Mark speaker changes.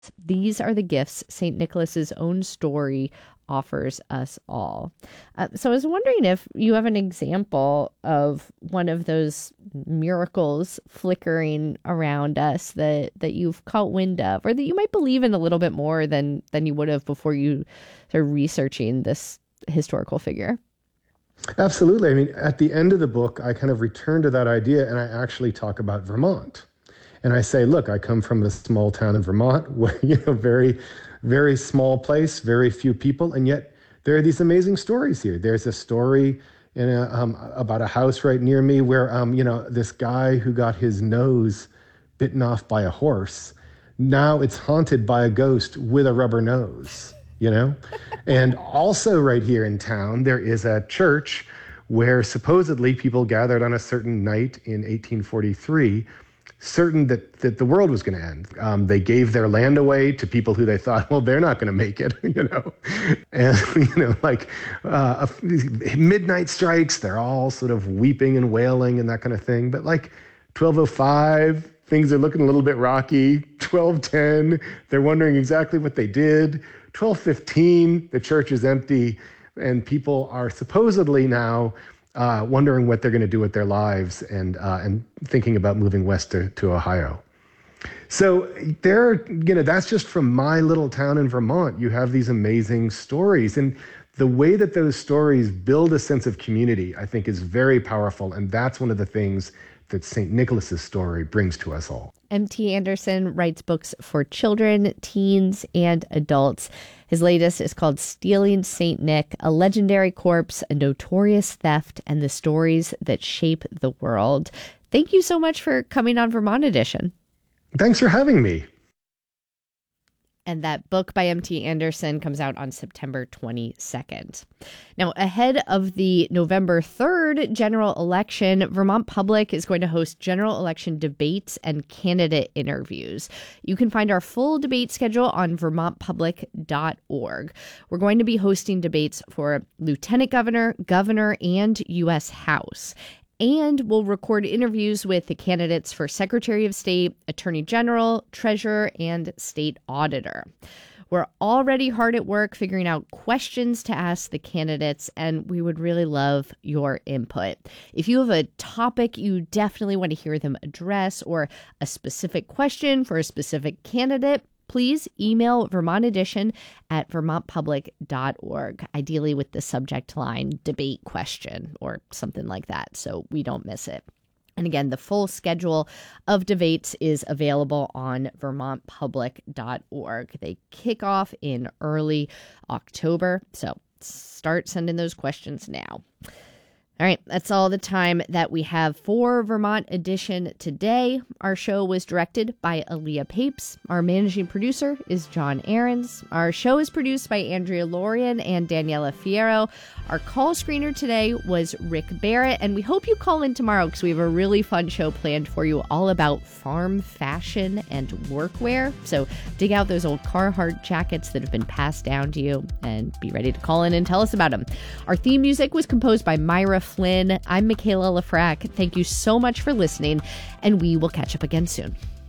Speaker 1: These are the gifts St. Nicholas's own story offers us all. So I was wondering if you have an example of one of those miracles flickering around us that you've caught wind of, or that you might believe in a little bit more than you would have before you started researching this historical figure.
Speaker 2: Absolutely. I mean, at the end of the book, I kind of return to that idea and I actually talk about Vermont. And I say, look, I come from a small town in Vermont, where, very, very small place, very few people. And yet there are these amazing stories here. There's a story about a house right near me where, this guy who got his nose bitten off by a horse, now it's haunted by a ghost with a rubber nose. And also right here in town, there is a church where supposedly people gathered on a certain night in 1843, certain that the world was going to end. They gave their land away to people who they thought, well, they're not going to make it, And, midnight strikes, they're all sort of weeping and wailing and that kind of thing. But 12:05, things are looking a little bit rocky. 12:10, they're wondering exactly what they did. 12:15, the church is empty, and people are supposedly now wondering what they're going to do with their lives and thinking about moving west to Ohio. So that's just from my little town in Vermont. You have these amazing stories, and the way that those stories build a sense of community, I think, is very powerful, and that's one of the things that St. Nicholas's story brings to us all.
Speaker 1: M.T. Anderson writes books for children, teens, and adults. His latest is called Stealing St. Nick, A Legendary Corpse, A Notorious Theft, and the Stories That Shape the World. Thank you so much for coming on Vermont Edition.
Speaker 2: Thanks for having me.
Speaker 1: And that book by M.T. Anderson comes out on September 22nd. Now, ahead of the November 3rd general election, Vermont Public is going to host general election debates and candidate interviews. You can find our full debate schedule on vermontpublic.org. We're going to be hosting debates for lieutenant governor, governor, and U.S. House. And we'll record interviews with the candidates for Secretary of State, Attorney General, Treasurer, and State Auditor. We're already hard at work figuring out questions to ask the candidates, and we would really love your input. If you have a topic you definitely want to hear them address, or a specific question for a specific candidate, please email Vermont Edition at vermontpublic.org, ideally with the subject line debate question or something like that, so we don't miss it. And again, the full schedule of debates is available on vermontpublic.org. They kick off in early October, so start sending those questions now. All right, that's all the time that we have for Vermont Edition today. Our show was directed by Aaliyah Papes. Our managing producer is John Ahrens. Our show is produced by Andrea Lorian and Daniela Fierro. Our call screener today was Rick Barrett, and we hope you call in tomorrow because we have a really fun show planned for you all about farm fashion and workwear. So dig out those old Carhartt jackets that have been passed down to you and be ready to call in and tell us about them. Our theme music was composed by Myra Flynn. I'm Michaela Lafrac. Thank you so much for listening, and we will catch up again soon.